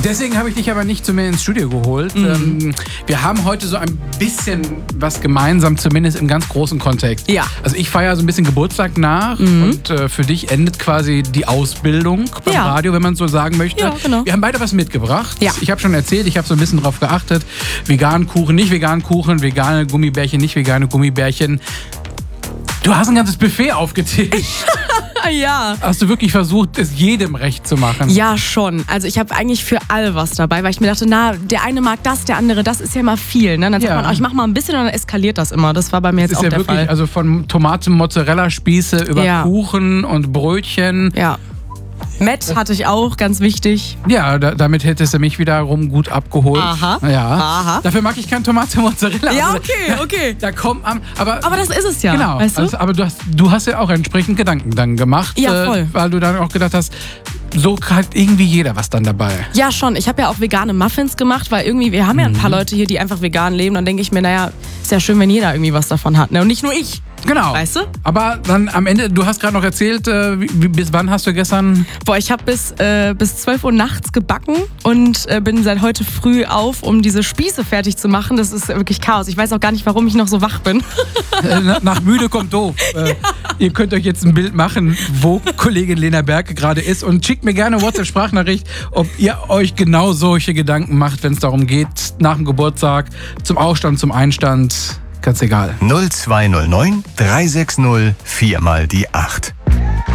Deswegen habe ich dich aber nicht zu mir ins Studio geholt. Wir haben heute so ein bisschen was gemeinsam, zumindest im ganz großen Kontext. Ja. Also ich feiere so ein bisschen Geburtstag nach und für dich endet quasi die Ausbildung beim Radio, wenn man so sagen möchte. Ja, genau. Wir haben beide was mitgebracht. Ja. Ich habe schon erzählt, ich habe so ein bisschen drauf geachtet. Veganen Kuchen, nicht veganen Kuchen, vegane Gummibärchen, nicht vegane Gummibärchen. Du hast ein ganzes Buffet aufgetischt. Ja. Hast du wirklich versucht, es jedem recht zu machen? Ja, schon. Also ich habe eigentlich für alle was dabei, weil ich mir dachte, der eine mag das, der andere, das ist ja immer viel. Ne? Dann sagt man, ich mach mal ein bisschen und dann eskaliert das immer. Das war bei mir jetzt auch der Fall. Das ist ja wirklich, also von Tomaten, Mozzarella-Spieße über Kuchen und Brötchen. Ja. Met hatte ich auch, ganz wichtig. Ja, damit hättest du mich wiederum gut abgeholt. Aha. Ja. Aha. Dafür mag ich keine Tomate Mozzarella. Ja, okay. Da kommt aber das ist es ja. Genau. Weißt du? Also, aber du hast ja auch entsprechend Gedanken dann gemacht. Ja, voll. Weil du dann auch gedacht hast, so hat irgendwie jeder was dann dabei. Ja, schon. Ich habe ja auch vegane Muffins gemacht, weil irgendwie, wir haben ja ein paar Leute hier, die einfach vegan leben. Dann denke ich mir, naja, ist ja schön, wenn jeder irgendwie was davon hat. Ne? Und nicht nur ich. Genau. Weißt du? Aber dann am Ende, du hast gerade noch erzählt, bis wann hast du gestern? Boah, ich habe bis 12 Uhr nachts gebacken und bin seit heute früh auf, um diese Spieße fertig zu machen. Das ist wirklich Chaos. Ich weiß auch gar nicht, warum ich noch so wach bin. Nach müde kommt doof. Ihr könnt euch jetzt ein Bild machen, wo Kollegin Lena Berke gerade ist und schickt mir gerne eine WhatsApp-Sprachnachricht, ob ihr euch genau solche Gedanken macht, wenn es darum geht, nach dem Geburtstag, zum Ausstand, zum Einstand. Ganz egal. 0209 360 4 mal die 8.